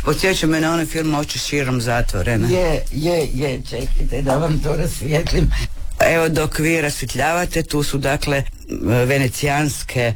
Podsjeća me na onaj film Oči širom zatvorene. Je, čekajte da vam to rasvijetlim. Evo dok vi rasvjetljavate, tu su dakle venecijanske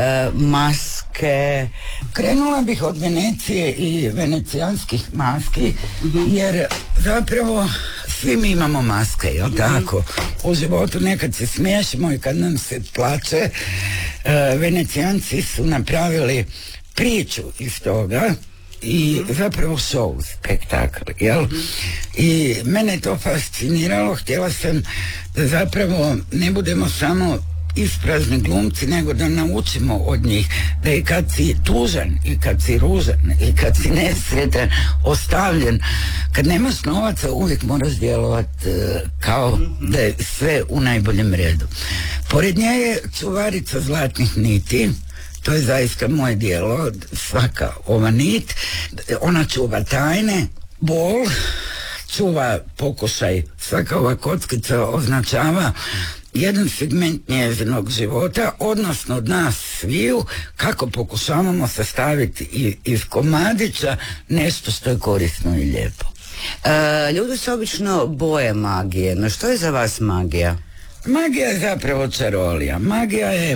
maske. Krenula bih od Venecije i venecijanskih maski, jer zapravo svi mi imamo maske, jel tako? U životu nekad se smiješimo i kad nam se plače. Venecijanci su napravili priču iz toga i zapravo show, spektakl, jel? I mene je to fasciniralo, htjela sam da zapravo ne budemo samo isprazni glumci, nego da naučimo od njih da i kad si tužan, i kad si ružan, i kad si nesretan, ostavljen, kad nemaš novaca, uvijek moraš djelovati kao da je sve u najboljem redu. Pored nje je čuvarica zlatnih niti. To je zaista moje djelo, svaka ova nit. Ona čuva tajne, bol, čuva pokušaj. Svaka ova kockica označava jedan segment njezinog života, odnosno od nas sviju, kako pokušavamo sastaviti iz komadića nešto što je korisno i lijepo. Ljudi se obično boje magije, no što je za vas magija? Magija je zapravo čarolija. Magija je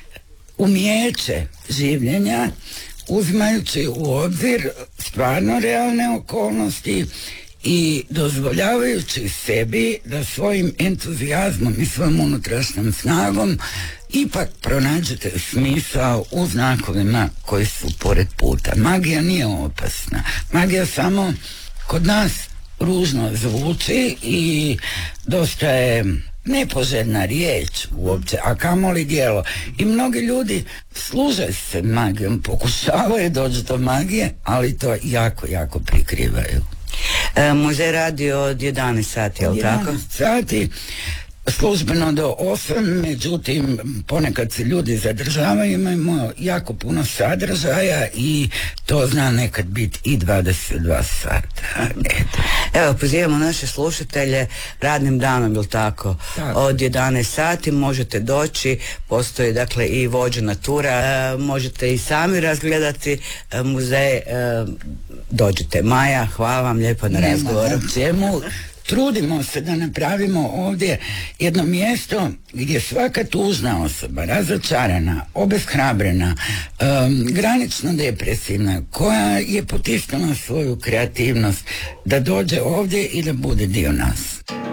umijeće življenja, uzimajući u obzir stvarno realne okolnosti i dozvoljavajući sebi da svojim entuzijazmom i svojom unutrašnjom snagom ipak pronađete smisao u znakovima koji su pored puta. Magija nije opasna. Magija samo kod nas ružno zvuči i dosta je nepoželjna riječ uopće, a kamoli djelo. I mnogi ljudi služe se magijom, pokušavaju doći do magije, ali to jako prikrivaju. Muzej radi od 11 sati, je li tako? 11 sati, službeno do 8, međutim ponekad se ljudi zadržavaju, imamo jako puno sadržaja i to zna nekad biti i 22 sata. Evo, pozivamo naše slušatelje radnim danom, jel tako? Od 11 sati možete doći, postoji dakle i vođena tura, možete i sami razgledati muzej. Dođite. Maja, hvala vam lijepo na razgovoru. Trudimo se da napravimo ovdje jedno mjesto gdje svaka tužna osoba, razočarana, obeshrabrena, granično depresivna, koja je potisnula svoju kreativnost, da dođe ovdje i da bude dio nas.